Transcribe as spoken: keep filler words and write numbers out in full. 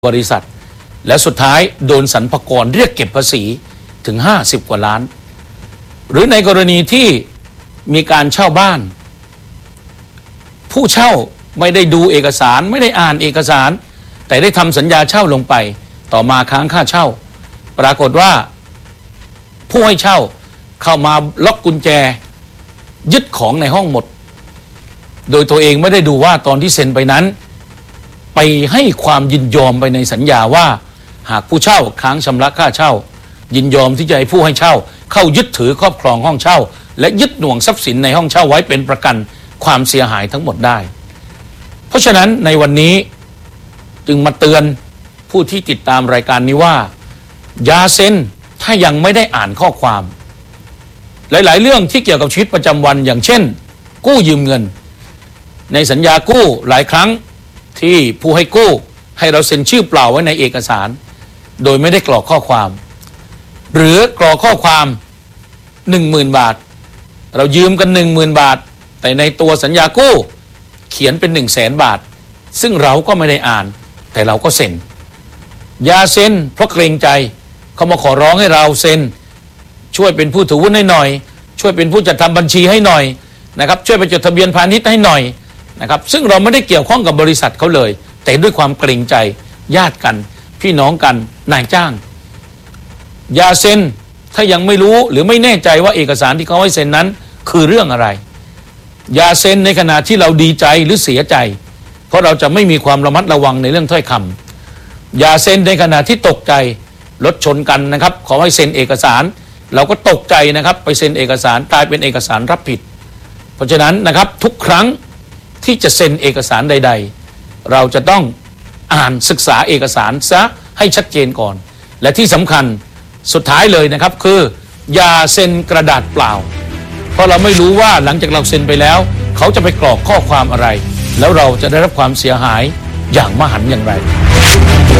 บริษัทและสุดท้ายโดนสรรพากรเรียกเก็บภาษีถึงห้าสิบกว่าล้านหรือในกรณีที่มีการเช่าบ้านผู้เช่าไม่ได้ดูเอกสารไม่ได้อ่านเอกสารแต่ได้ทำสัญญาเช่าลงไปต่อมาค้างค่าเช่าปรากฏว่าผู้ให้เช่าเข้ามาล็อกกุญแจยึดของในห้องหมดโดยตัวเองไม่ได้ดูว่าตอนที่เซ็นไปนั้นไปให้ความยินยอมไปในสัญญาว่าหากผู้เช่าค้างชำระค่าเช่ายินยอมที่จะให้ผู้ให้เช่าเข้ายึดถือครอบครองห้องเช่าและยึดหน่วงทรัพย์สินในห้องเช่าไว้เป็นประกันความเสียหายทั้งหมดได้เพราะฉะนั้นในวันนี้จึงมาเตือนผู้ที่ติดตามรายการนี้ว่าอย่าเซ็นถ้ายังไม่ได้อ่านข้อความหลายๆเรื่องที่เกี่ยวกับชีวิตประจำวันอย่างเช่นกู้ยืมเงินในสัญญากู้หลายครั้งที่ผู้ให้กู้ให้เราเซ็นชื่อเปล่าไว้ในเอกสารโดยไม่ได้กรอกข้อความหรือกรอกข้อความหนึ่งหมื่นบาทเรายืมกันหนึ่งหมื่นบาทแต่ในตัวสัญญากู้เขียนเป็นหนึ่งแสนบาทซึ่งเราก็ไม่ได้อ่านแต่เราก็เซ็นอย่าเซ็นเพราะเกรงใจเขามาขอร้องให้เราเซ็นช่วยเป็นผู้ถือหุ้นให้หน่อยช่วยเป็นผู้จัดทำบัญชีให้หน่อยนะครับช่วยไปจดทะเบียนพาณิชย์ให้หน่อยนะครับซึ่งเราไม่ได้เกี่ยวข้องกับบริษัทเขาเลยแต่ด้วยความเกรงใจญาติกันพี่น้องกันนายจ้างอย่าเซ็นถ้ายังไม่รู้หรือไม่แน่ใจว่าเอกสารที่เขาให้เซ็นนั้นคือเรื่องอะไรอย่าเซ็นในขณะที่เราดีใจหรือเสียใจเพราะเราจะไม่มีความระมัดระวังในเรื่องถ้อยคำอย่าเซ็นในขณะที่ตกใจรถชนกันนะครับขอให้เซ็นเอกสารเราก็ตกใจนะครับไปเซ็นเอกสารกลายเป็นเอกสารรับผิดเพราะฉะนั้นนะครับทุกครั้งที่จะเซ็นเอกสารใดๆเราจะต้องอ่านศึกษาเอกสารซะให้ชัดเจนก่อนและที่สำคัญสุดท้ายเลยนะครับคืออย่าเซ็นกระดาษเปล่าเพราะเราไม่รู้ว่าหลังจากเราเซ็นไปแล้วเขาจะไปกรอกข้อความอะไรแล้วเราจะได้รับความเสียหายอย่างมหันต์อย่างไร